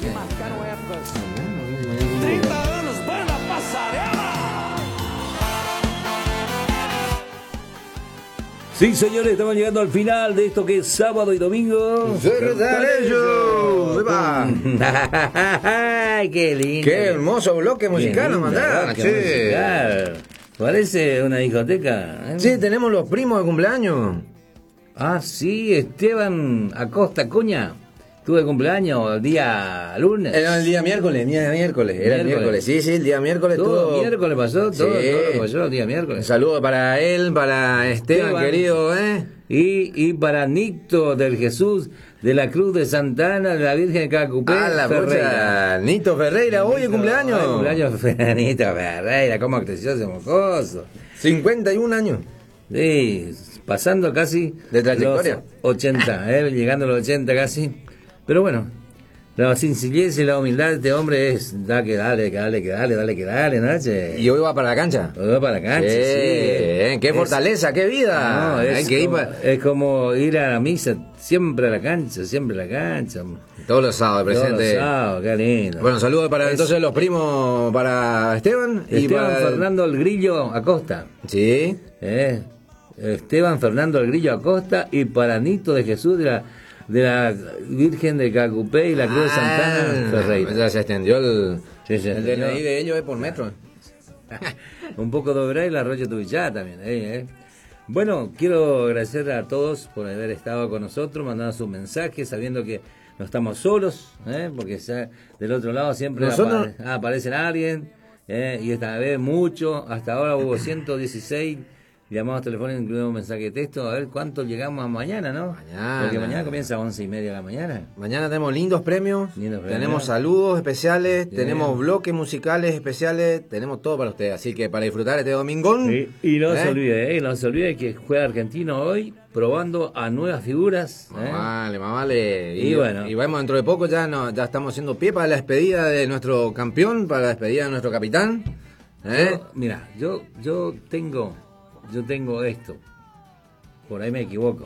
que marcaram épocas. 30 anos, banda Passarela. Sí, señores, estamos llegando al final de esto que es sábado y domingo. ¡Ay, qué lindo! ¡Qué hermoso bloque musical nos mandaron! Parece una discoteca, ¿eh? Sí, tenemos los primos de cumpleaños. Ah, sí, Esteban Acosta Cuña. Tuve cumpleaños el día lunes. Era el día miércoles. Era el miércoles. Sí, el día miércoles. Todo miércoles pasó, todo Sí. pasó el día miércoles. Un saludo para él, para Esteban, querido, Y para Nito del Jesús de la Cruz de Santa Ana de la Virgen de Cacupé, Ferreira. Nito Ferreira, hoy cumpleaños. Hoy cumpleaños Nito Ferreira, cómo creció ese mocoso. 51 años. Sí, pasando casi de trayectoria. Los 80, llegando a los 80 casi. Pero bueno, la sencillez y la humildad de este hombre es que dale, ¿no? Y hoy va para la cancha. Hoy va para la cancha, sí. Qué fortaleza, qué vida. No, es como ir a la misa, siempre a la cancha. Todos los sábados presente. Todos los sábados, qué lindo. Bueno, saludos para entonces los primos, para Esteban. Y para Fernando el Grillo Acosta. Sí. Esteban Fernando el Grillo Acosta y para Nito de Jesús de la Virgen de Cacupé y la Cruz de Santana Ferreira. Ya se extendió el DNI de ellos por metro. Un poco de Obra y la Arroyo Tubichá también. Bueno, quiero agradecer a todos por haber estado con nosotros, mandando sus mensajes, sabiendo que no estamos solos, porque del otro lado siempre aparecen alguien, y esta vez mucho, hasta ahora hubo 116 llamados telefónicos, incluido un mensaje de texto, a ver cuánto llegamos a mañana, ¿no? Porque mañana comienza a 11:30 de la mañana. Mañana tenemos lindos premios, tenemos saludos especiales, tenemos bloques musicales especiales, tenemos todo para ustedes, así que para disfrutar este domingón. Sí. Y no se olvide que juega Argentino hoy, probando a nuevas figuras. Más vale. Y bueno. Y vamos dentro de poco, ya estamos haciendo pie para la despedida de nuestro campeón, para la despedida de nuestro capitán. Yo tengo esto, por ahí me equivoco.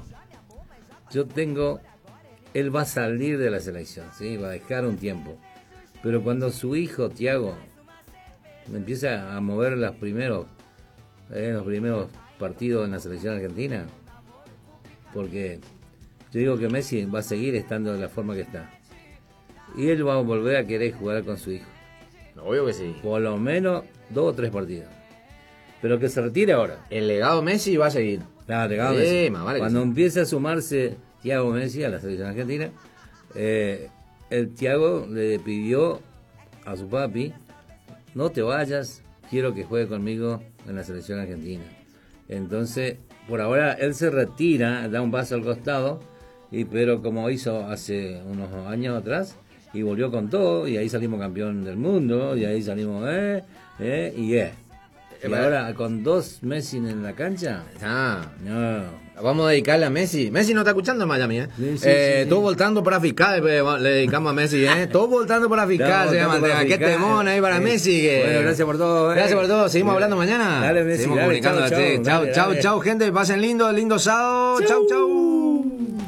Él va a salir de la selección, ¿sí? Va a dejar un tiempo. Pero cuando su hijo, Thiago, empieza a mover los primeros partidos en la selección argentina, porque yo digo que Messi va a seguir estando de la forma que está. Y él va a volver a querer jugar con su hijo. Obvio que sí. Por lo menos 2 o 3 partidos. Pero que se retire ahora. El legado Messi va a seguir. Claro, el legado Messi. Cuando empiece a sumarse Thiago Messi a la selección argentina, el Thiago le pidió a su papi: no te vayas, quiero que juegue conmigo en la selección argentina. Entonces, por ahora él se retira, da un paso al costado, pero como hizo hace unos años atrás, y volvió con todo, y ahí salimos campeón del mundo, y ahí salimos y ahora con 2 Messi en la cancha. No. Vamos a dedicarle a Messi. Messi no está escuchando en Miami, Sí. Todo voltando para fiscal, le dedicamos a Messi, Todo voltando para fiscal, se llama. Qué temón ahí para Messi. Bueno, gracias por todo, Gracias por todo. Seguimos hablando mañana. Dale, Messi. Seguimos comunicando. Chau, gente. Pasen lindo sábado. Chau.